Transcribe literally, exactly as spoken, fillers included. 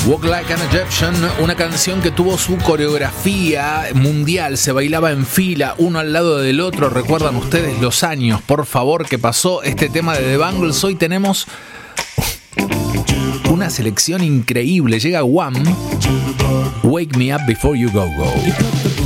Walk Like an Egyptian, una canción que tuvo su coreografía mundial, se bailaba en fila, uno al lado del otro. ¿Recuerdan ustedes los años, por favor, que pasó este tema de The Bangles? Hoy tenemos una selección increíble. Llega Wham, Wake Me Up Before You Go Go.